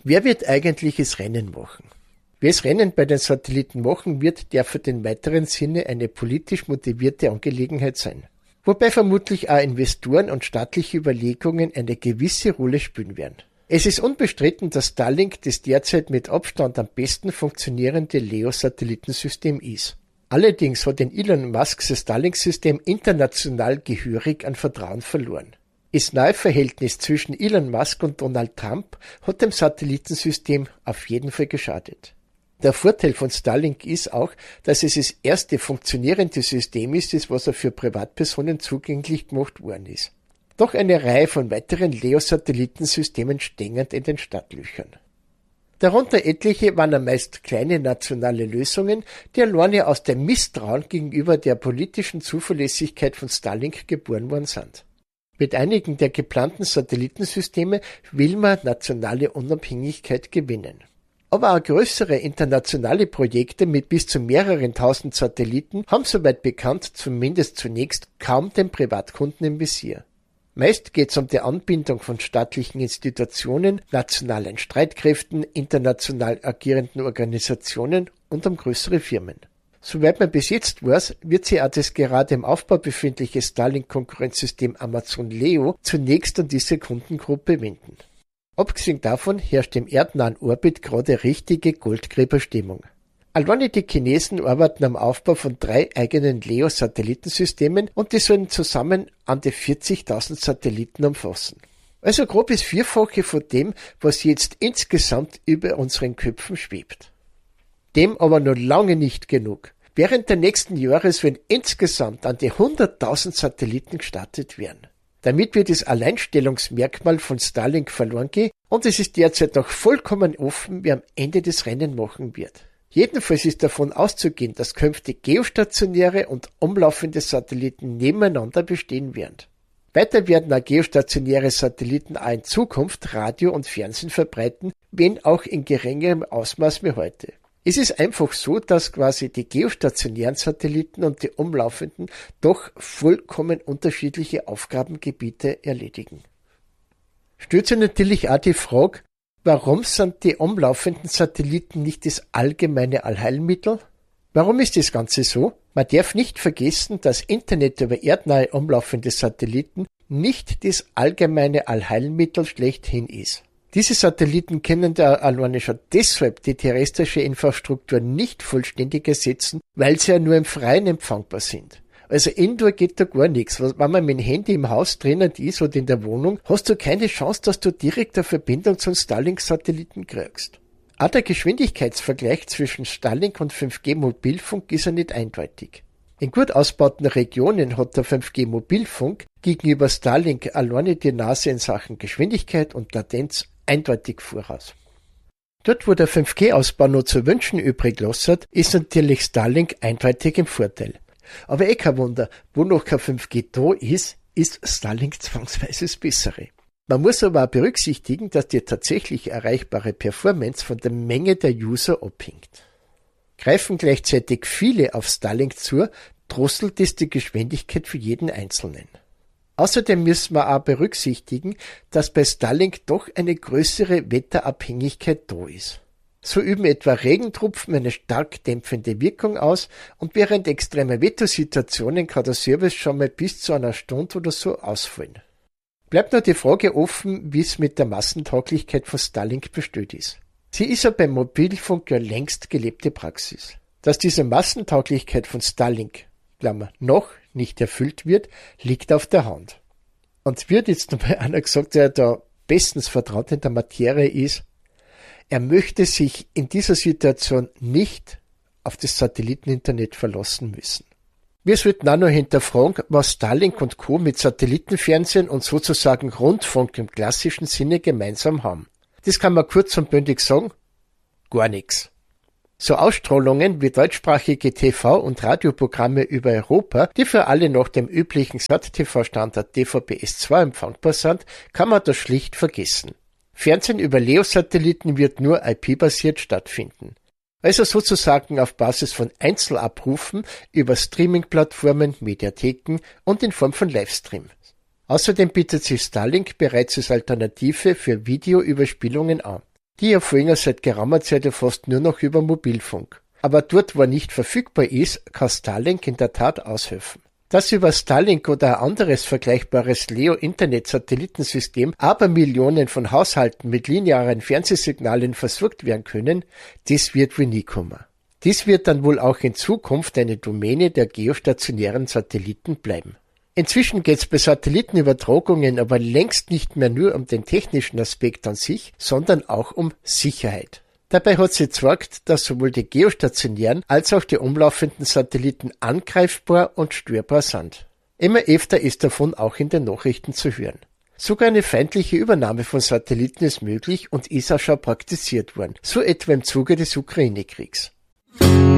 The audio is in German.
Wer wird eigentlich das Rennen machen? Wer das Rennen bei den Satelliten machen wird, der für den weiteren Sinne eine politisch motivierte Angelegenheit sein. Wobei vermutlich auch Investoren und staatliche Überlegungen eine gewisse Rolle spielen werden. Es ist unbestritten, dass Starlink das derzeit mit Abstand am besten funktionierende LEO-Satellitensystem ist. Allerdings hat in Elon Musk das Starlink-System international gehörig an Vertrauen verloren. Das nahe Verhältnis zwischen Elon Musk und Donald Trump hat dem Satellitensystem auf jeden Fall geschadet. Der Vorteil von Starlink ist auch, dass es das erste funktionierende System ist, das was für Privatpersonen zugänglich gemacht worden ist. Doch eine Reihe von weiteren LEO-Satellitensystemen stehen in den Startlöchern. Darunter etliche waren meist kleine nationale Lösungen, die alleine aus dem Misstrauen gegenüber der politischen Zuverlässigkeit von Starlink geboren worden sind. Mit einigen der geplanten Satellitensysteme will man nationale Unabhängigkeit gewinnen. Aber auch größere internationale Projekte mit bis zu mehreren tausend Satelliten haben soweit bekannt zumindest zunächst kaum den Privatkunden im Visier. Meist geht es um die Anbindung von staatlichen Institutionen, nationalen Streitkräften, international agierenden Organisationen und um größere Firmen. Soweit man bis jetzt weiß, wird sich auch das gerade im Aufbau befindliche Starlink-Konkurrenzsystem Amazon Leo zunächst an diese Kundengruppe wenden. Abgesehen davon herrscht im erdnahen Orbit gerade richtige Goldgräberstimmung. Alleine die Chinesen arbeiten am Aufbau von 3 eigenen LEO-Satellitensystemen und die sollen zusammen an die 40.000 Satelliten umfassen. Also grob das Vierfache von dem, was jetzt insgesamt über unseren Köpfen schwebt. Dem aber noch lange nicht genug. Während der nächsten Jahre sollen insgesamt an die 100.000 Satelliten gestartet werden. Damit wird das Alleinstellungsmerkmal von Starlink verloren gehen und es ist derzeit noch vollkommen offen, wer am Ende das Rennen machen wird. Jedenfalls ist davon auszugehen, dass künftig geostationäre und umlaufende Satelliten nebeneinander bestehen werden. Weiter werden auch geostationäre Satelliten auch in Zukunft Radio und Fernsehen verbreiten, wenn auch in geringerem Ausmaß wie heute. Es ist einfach so, dass quasi die geostationären Satelliten und die umlaufenden doch vollkommen unterschiedliche Aufgabengebiete erledigen. Stellt sich natürlich auch die Frage, warum sind die umlaufenden Satelliten nicht das allgemeine Allheilmittel? Warum ist das Ganze so? Man darf nicht vergessen, dass Internet über erdnahe umlaufende Satelliten nicht das allgemeine Allheilmittel schlechthin ist. Diese Satelliten können da alleine schon deshalb die terrestrische Infrastruktur nicht vollständig ersetzen, weil sie ja nur im Freien empfangbar sind. Also indoor geht da gar nichts. Wenn man mit dem Handy im Haus drinnen ist oder in der Wohnung, hast du keine Chance, dass du direkt eine Verbindung zum Starlink-Satelliten kriegst. Auch der Geschwindigkeitsvergleich zwischen Starlink und 5G-Mobilfunk ist ja nicht eindeutig. In gut ausgebauten Regionen hat der 5G-Mobilfunk gegenüber Starlink alleine die Nase in Sachen Geschwindigkeit und Latenz eindeutig voraus. Dort, wo der 5G-Ausbau noch zu wünschen übrig lässt, ist natürlich Starlink eindeutig im Vorteil. Aber kein Wunder, wo noch kein 5G da ist, ist Starlink zwangsweise das Bessere. Man muss aber auch berücksichtigen, dass die tatsächlich erreichbare Performance von der Menge der User abhängt. Greifen gleichzeitig viele auf Starlink zu, drosselt es die Geschwindigkeit für jeden Einzelnen. Außerdem müssen wir auch berücksichtigen, dass bei Starlink doch eine größere Wetterabhängigkeit da ist. So üben etwa Regentropfen eine stark dämpfende Wirkung aus und während extremer Wettersituationen kann der Service schon mal bis zu einer Stunde oder so ausfallen. Bleibt nur die Frage offen, wie es mit der Massentauglichkeit von Starlink bestellt ist. Sie ist ja beim Mobilfunk ja längst gelebte Praxis. Dass diese Massentauglichkeit von Starlink, noch nicht erfüllt wird, liegt auf der Hand. Und wird jetzt nochmal einer gesagt, der da bestens vertraut in der Materie ist, er möchte sich in dieser Situation nicht auf das Satelliteninternet verlassen müssen. Wir sollten auch noch hinterfragen, was Starlink und Co. mit Satellitenfernsehen und sozusagen Rundfunk im klassischen Sinne gemeinsam haben. Das kann man kurz und bündig sagen, gar nichts. So Ausstrahlungen wie deutschsprachige TV- und Radioprogramme über Europa, die für alle nach dem üblichen SAT-TV-Standard DVB-S2 empfangbar sind, kann man das schlicht vergessen. Fernsehen über LEO-Satelliten wird nur IP-basiert stattfinden. Also sozusagen auf Basis von Einzelabrufen über Streaming-Plattformen, Mediatheken und in Form von Livestreams. Außerdem bietet sich Starlink bereits als Alternative für Videoüberspielungen an. Die erfolgen seit geraumer Zeit ja fast nur noch über Mobilfunk. Aber dort, wo er nicht verfügbar ist, kann Starlink in der Tat aushelfen. Dass über Starlink oder ein anderes vergleichbares LEO-Internet-Satellitensystem Abermillionen von Haushalten mit linearen Fernsehsignalen versorgt werden können, das wird wohl nie kommen. Dies wird dann wohl auch in Zukunft eine Domäne der geostationären Satelliten bleiben. Inzwischen geht es bei Satellitenübertragungen aber längst nicht mehr nur um den technischen Aspekt an sich, sondern auch um Sicherheit. Dabei hat sie gezeigt, dass sowohl die geostationären als auch die umlaufenden Satelliten angreifbar und störbar sind. Immer öfter ist davon auch in den Nachrichten zu hören. Sogar eine feindliche Übernahme von Satelliten ist möglich und ist auch schon praktiziert worden, so etwa im Zuge des Ukraine-Kriegs.